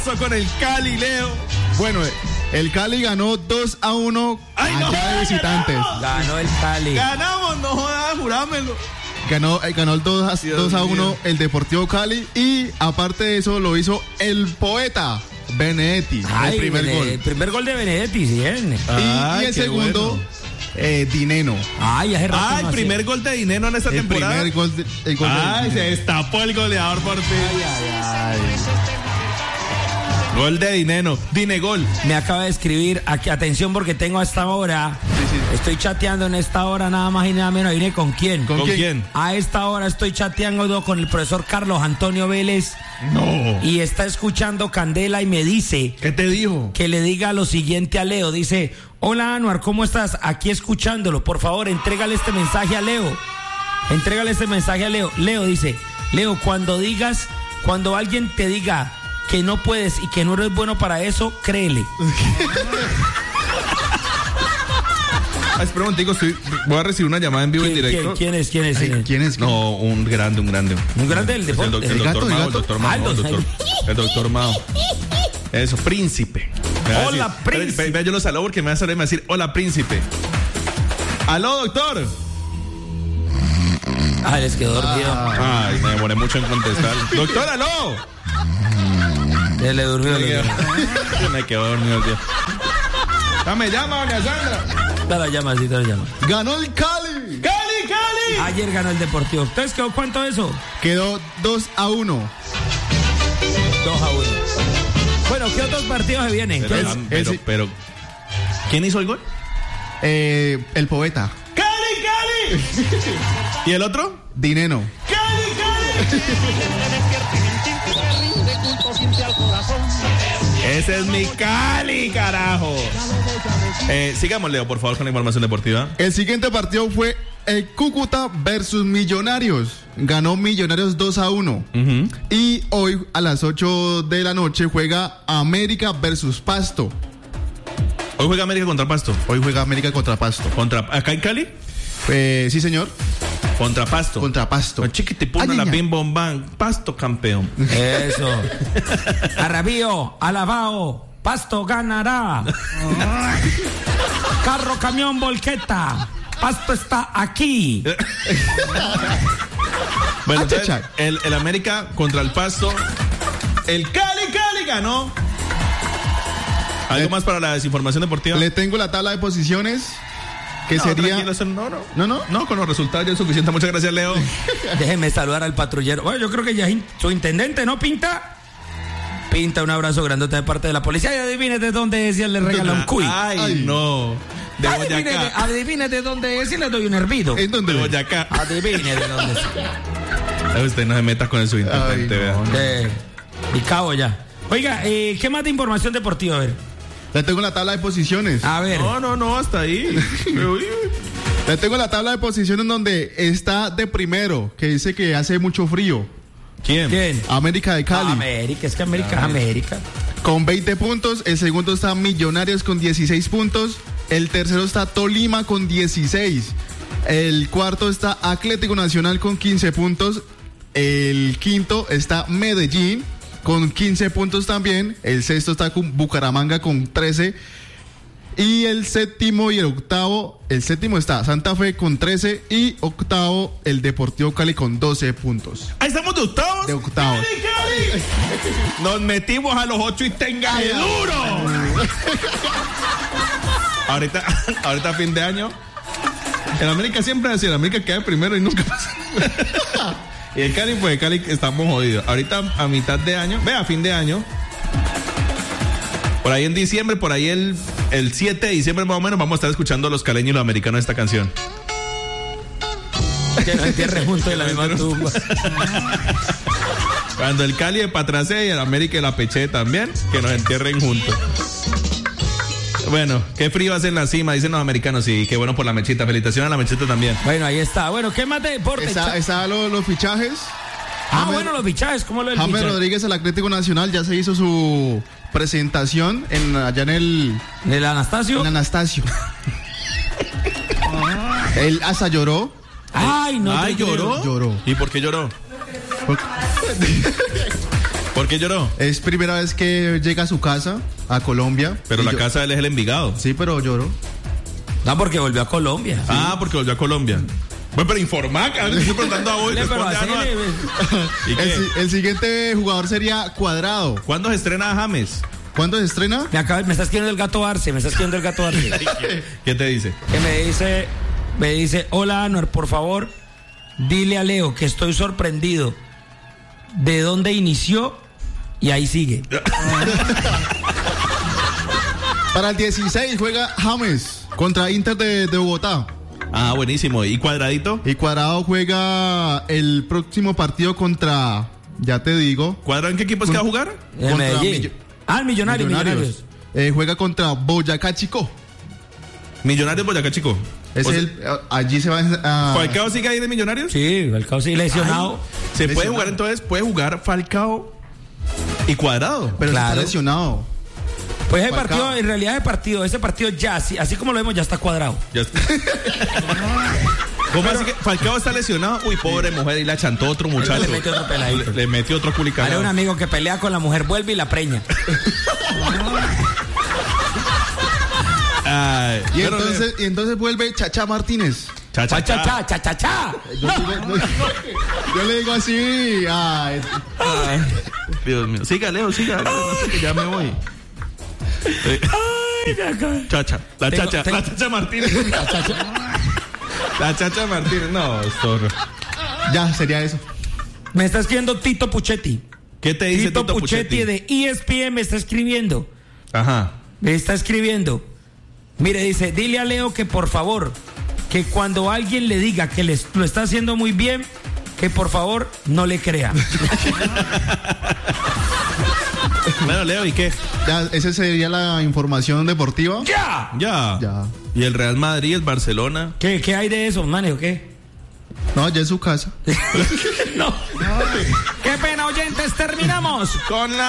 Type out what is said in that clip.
pasó con el Cali, Leo? Bueno, el Cali ganó 2-1 allá de visitantes. Ganó el Cali. Ganamos, no jodas, jurámelo. Ganó el 2-1 el Deportivo Cali y aparte de eso lo hizo el poeta Benedetti. Ay, el primer gol. El primer gol de Benedetti, bien. Y el segundo, Dineno. Ay, hace rato el no primer hacía. gol de Dineno en esta temporada. El gol de se destapó el goleador por fin. Gol de Dineno. Dinegol. Me acaba de escribir, aquí, atención porque tengo a esta hora, estoy chateando en esta hora nada más y nada menos, ¿y con quién? ¿Con quién? A esta hora estoy chateando con el profesor Carlos Antonio Vélez. No. Y está escuchando Candela y me dice... ¿Qué te dijo? Que le diga lo siguiente a Leo. Dice, hola Anuar, ¿cómo estás? Aquí escuchándolo. Por favor, entrégale este mensaje a Leo. Leo dice, Leo, cuando alguien te diga que no puedes y que no eres bueno para eso, créele. Espera un momentico, voy a recibir una llamada en vivo y directo. ¿Quién es? No, un grande. ¿Un grande del deporte? El doctor Mao. Eso, príncipe. Hola, príncipe. Yo lo saludo porque me va a salir y me va a decir, hola, príncipe. Aló, doctor. Les quedó dormido. Ay, me demoré mucho en contestar. Doctor, aló. Le durmió. Me quedó dormido el tío. Dame, llama, doña Sandra. Te la llama. Ganó el Cali. ¡Cali! Ayer ganó el Deportivo. Entonces, ¿cuánto eso? Quedó 2-1. 2-1. Bueno, ¿qué otros partidos se vienen? Pero, ¿quién hizo el gol? El poeta. ¡Cali! ¿Y el otro? Dineno. ¡Cali! Ese es mi Cali, carajo. Sigamos, Leo, por favor, con la información deportiva. El siguiente partido fue el Cúcuta versus Millonarios. Ganó Millonarios 2-1. Y hoy a las 8 de la noche juega América versus Pasto. ¿Hoy juega América contra Pasto? Hoy juega América contra Pasto. ¿Acá en Cali? Sí, señor. Contra Pasto. Chiquitipuna, la bim bom bam. Pasto campeón. Eso. Arrabío, alabao, Pasto ganará. Carro, camión, volqueta. Pasto está aquí. Bueno, entonces, el América contra el Pasto. El Cali ganó. ¿Algo más para la desinformación deportiva? Le tengo la tabla de posiciones. Que sería... No, con los resultados ya es suficiente. Muchas gracias, Leo. Déjeme saludar al patrullero. Bueno, yo creo que ya es su intendente, ¿no, Pinta? Pinta, un abrazo grandote de parte de la policía. Y adivine de dónde es y él le regala un cuy. Ay, no. De Boyacá. Adivine de dónde es y le doy un hervido. ¿En dónde? De Boyacá. Adivine de dónde es. Usted no se meta con su intendente, vea. De Icao ya. Oiga, ¿qué más de información deportiva? A ver. Le tengo la tabla de posiciones. A ver. No, hasta ahí. Le tengo la tabla de posiciones donde está de primero, que dice que hace mucho frío. ¿Quién? América de Cali. América, es que América es América. Con 20 puntos. El segundo está Millonarios con 16 puntos. El tercero está Tolima con 16. El cuarto está Atlético Nacional con 15 puntos. El quinto está Medellín con 15 puntos también. El sexto está con Bucaramanga con 13. Y el séptimo y el octavo, el séptimo está Santa Fe con 13 y octavo el Deportivo Cali con 12 puntos. ¿Ahí estamos de octavos? De octavos. ¡Cali! Nos metimos a los 8 y tenga de duro. ahorita fin de año. En América siempre decía, el América queda primero y nunca pasa. Y el Cali, pues el Cali estamos jodidos. Ahorita a mitad de año, a fin de año. Por ahí en diciembre, por ahí el 7 de diciembre más o menos, vamos a estar escuchando a los caleños y los americanos esta canción. Que nos entierren juntos en la misma tumba. Cuando el Cali de Patracé y el América de la Peché también, que nos entierren juntos. Bueno, qué frío hace en la cima, dicen los americanos, y qué bueno por la Mechita. Felicitaciones a la Mechita también. Bueno, ahí está. Bueno, ¿qué más de deporte? Está los fichajes. Bueno, los fichajes, ¿cómo lo del James fichaje? Rodríguez, el Atlético Nacional, ya se hizo su presentación allá en el... ¿El Anastasio? En Anastasio. Él hasta lloró. Ay, no. Ay, lloró. Lloró. ¿Y por qué lloró? ¿Por qué lloró? Es primera vez que llega a su casa, a Colombia. Pero la casa de él es el Envigado. Sí, pero lloró. No, porque volvió a Colombia. Sí. Ah, porque volvió a Colombia. Bueno, pero informa, que estoy preguntando a vos. ¿Y qué? El siguiente jugador sería Cuadrado. ¿Cuándo se estrena James? ¿Cuándo se estrena? Me está escribiendo el gato Arce, ¿Qué te dice? Que me dice, hola Anuar, por favor, dile a Leo que estoy sorprendido de dónde inició y ahí sigue. Para el 16 juega James contra Inter de Bogotá. Ah, buenísimo. ¿Y Cuadradito? Y Cuadrado juega el próximo partido contra, ya te digo. ¿Cuadrado en qué equipo es que va a jugar? En Medellín. Millonarios. Juega contra Boyacá Chico. Millonarios Boyacá Chico. Allí se va a... ¿Falcao sigue ahí de Millonarios? Sí, Falcao sí lesionado. Se puede jugar entonces, puede jugar Falcao y Cuadrado. Pero claro. Está lesionado. Pues el partido, en realidad ese partido ya, así como lo vemos, ya está cuadrado. Ya está. ¿Cómo así que Falcao está lesionado? Uy, pobre mujer, y la chantó otro muchacho. Le metió otro peladito. Le metió otro culicado. Hay un amigo que pelea con la mujer, vuelve y la preña. Y entonces vuelve Chacha Martínez. Cha. Yo le digo así. Ay, Dios mío. Siga, Leo, siga. Que ya me voy. Chacha. La Chacha Martínez. La Chacha Martínez. No, zorro. Ya, sería eso. Me está escribiendo Tito Puchetti. ¿Qué te dice Tito Puchetti? De ESPN me está escribiendo. Ajá. Me está escribiendo. Mire, dice, dile a Leo que por favor, que cuando alguien le diga que lo está haciendo muy bien, que por favor no le crea. Bueno, Leo, ¿y qué? Ya, esa sería la información deportiva. Ya. ¿Y el Real Madrid, el Barcelona? ¿Qué hay de eso, man? ¿O qué? No, ya en su casa. No. Qué pena, oyentes, terminamos con la